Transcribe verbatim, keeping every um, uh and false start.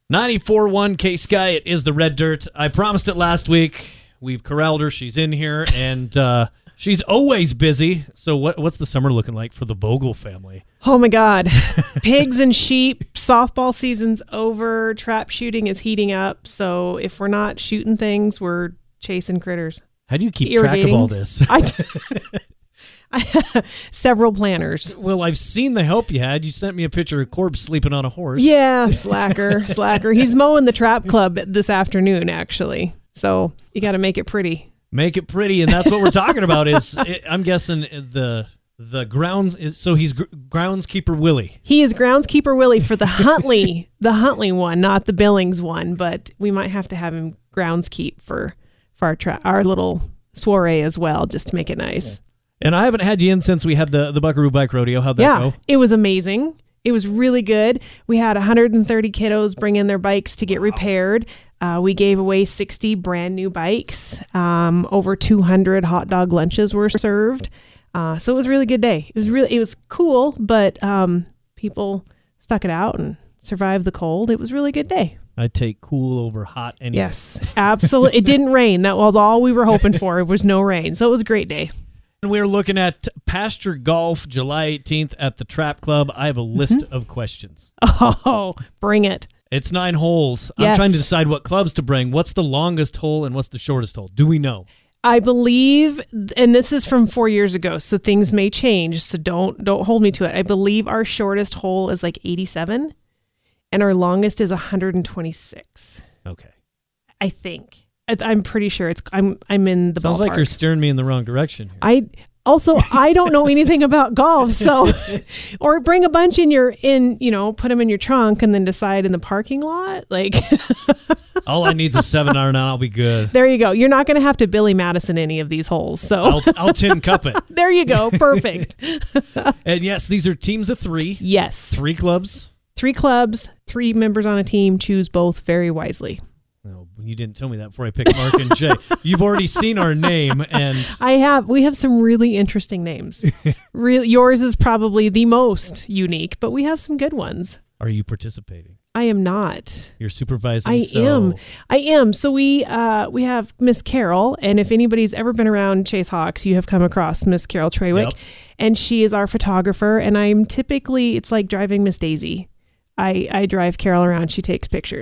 ninety-four point one K-Sky, it is the Red Dirt. I promised it last week. We've corralled her. She's in here, and uh, she's always busy. So what, what's the summer looking like for the Bogle family? Oh, my God. Pigs and sheep. Softball season's over. Trap shooting is heating up. So if we're not shooting things, we're chasing critters. How do you keep Irrigating. track of all this? I I, several planners. Well, I've seen the help you had. You sent me a picture of Corb sleeping on a horse. Yeah, slacker, slacker. He's mowing the trap club this afternoon, actually. So you got to make it pretty. Make it pretty, and that's what we're talking about. Is it, I'm guessing the the grounds. Is, so he's gr- groundskeeper Willie. He is groundskeeper Willie for the Huntley, the Huntley one, not the Billings one. But we might have to have him groundskeep for for our tra- our little soiree as well, just to make it nice. And I haven't had you in since we had the the Buckaroo Bike Rodeo. How'd that yeah, go? It was amazing. It was really good. We had one hundred thirty kiddos bring in their bikes to get wow. repaired. Uh, we gave away sixty brand new bikes. Um, over two hundred hot dog lunches were served. Uh, so it was a really good day. It was really, it was cool, but um, people stuck it out and survived the cold. It was a really good day. I'd take cool over hot anyway. Yes, absolutely. It didn't rain. That was all we were hoping for. It was no rain. So it was a great day. And we're looking at Pasture Golf, July eighteenth at the Trap Club. I have a list mm-hmm. of questions. Oh, bring it. It's nine holes. Yes. I'm trying to decide what clubs to bring. What's the longest hole and what's the shortest hole? Do we know? I believe, and this is from four years ago, so things may change, so don't don't hold me to it. I believe our shortest hole is like eighty-seven, and our longest is one hundred twenty-six. Okay. I think. I'm pretty sure it's I'm I'm in the Sounds ballpark. like you're steering me in the wrong direction here. I also I don't know anything about golf, so or bring a bunch in your in you know put them in your trunk and then decide in the parking lot. Like all I need is a seven iron, and I'll be good. There you go. You're not going to have to Billy Madison any of these holes. So I'll, I'll tin cup it. There you go. Perfect. And yes, these are teams of three. Yes. Three clubs. Three clubs. Three members on a team. Choose both very wisely. No, you didn't tell me that before I picked Mark and Jay. You've already seen our name, and I have. We have some really interesting names. Real, yours is probably the most unique, but we have some good ones. Are you participating? I am not. You're supervising. I so... am. I am. So we uh, we have Miss Carol, and if anybody's ever been around Chase Hawks, you have come across Miss Carol Trawick, yep. and she is our photographer. And I'm typically, it's like driving Miss Daisy. I I drive Carol around. She takes pictures.